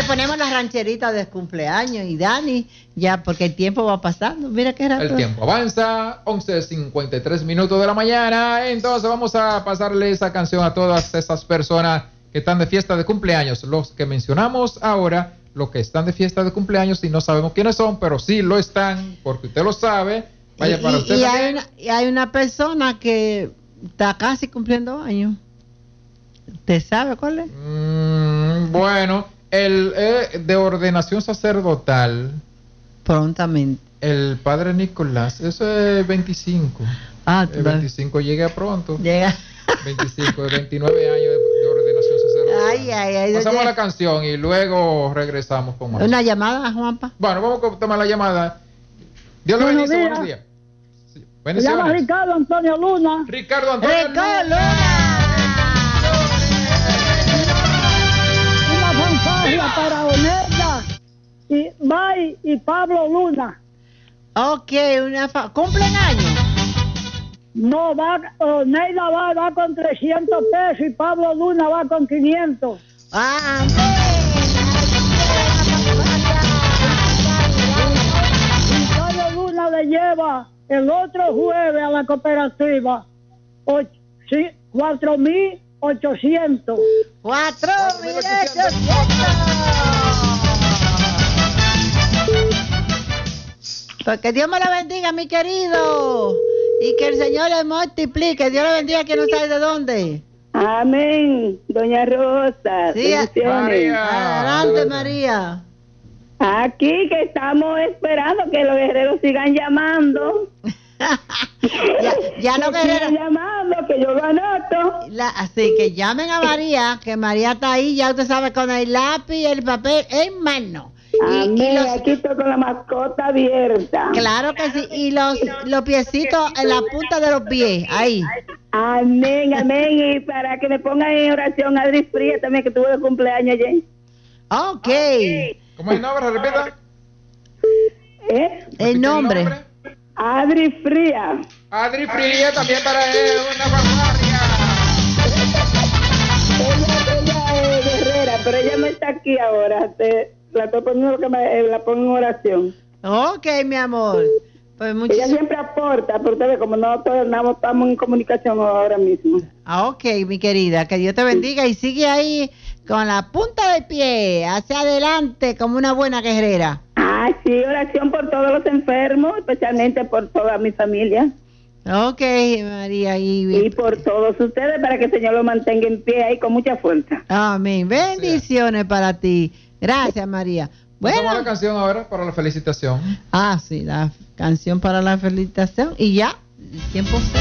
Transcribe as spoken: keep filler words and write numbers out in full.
le ponemos las rancheritas de cumpleaños y Dani, ya porque el tiempo va pasando. Mira qué rato. El tiempo avanza, once cincuenta y tres minutos de la mañana. Entonces vamos a pasarle esa canción a todas esas personas que están de fiesta de cumpleaños. Los que mencionamos ahora, los que están de fiesta de cumpleaños y no sabemos quiénes son, pero sí lo están, porque usted lo sabe. Vaya y, para usted. Y hay, una, y hay una persona que está casi cumpliendo años. ¿Usted sabe cuál es? Mm, bueno, el eh, de ordenación sacerdotal. Prontamente. El padre Nicolás, eso es veinticinco. Ah, el veinticinco llega pronto. Llega. veinticinco, veintinueve años de, de ordenación sacerdotal. Ay, ay, ay. Pasamos oye. la canción y luego regresamos con más. Una llamada, Juanpa. Bueno, vamos a tomar la llamada. Dios le bendiga. Buenos días. Sí. Se llama Ricardo Antonio Luna. Ricardo Antonio Ricardo Luna. Una fanfarria para Onella y May y Pablo Luna. Ok, una fa ¿cumplen años? No, va, Onella va, va con trescientos pesos y Pablo Luna va con quinientos. Ah, Luna le lleva el otro jueves a la cooperativa cuatro mil ochocientos. cuatro mil ochocientos. Pues que Dios me lo bendiga, mi querido. Y que el Señor le multiplique. Dios le bendiga, que no sabe de dónde. Amén, doña Rosa. Sí, María. Adelante, María. Aquí que estamos esperando que los guerreros sigan llamando. ya ya los guerreros sigan llamando, que yo lo anoto. La, así que llamen a María, que María está ahí, ya usted sabe, con el lápiz y el papel en mano. Amén, y, y los, aquí estoy con la mascota abierta. Claro que sí, y los, los piecitos en la punta de los pies, ahí. Amén, amén, y para que me pongan en oración a Adri Fría también, que tuvo de cumpleaños ayer. Ok. okay. ¿Cómo es el nombre? Repita. ¿Eh? El nombre. el nombre. Adri Fría. Adri Fría también para él, una fanfarria. ella, ella es guerrera, pero ella no está aquí ahora. Te, la estoy poniendo que me, la pongo en oración. Ok, mi amor. Pues muchísimo. Ella siempre aporta, pero ustedes como no todos estamos en comunicación ahora mismo. Ah, ok, mi querida, que Dios te bendiga y sigue ahí con la punta del pie hacia adelante como una buena guerrera. Ah, sí, oración por todos los enfermos, especialmente por toda mi familia. Ok, María. Y, y por todos ustedes, para que el Señor lo mantenga en pie ahí con mucha fuerza. Amén. Bendiciones sí. para ti. Gracias, María. Bueno. Vamos a la canción ahora para la felicitación. Ah, sí, la canción para la felicitación. Y ya, el tiempo se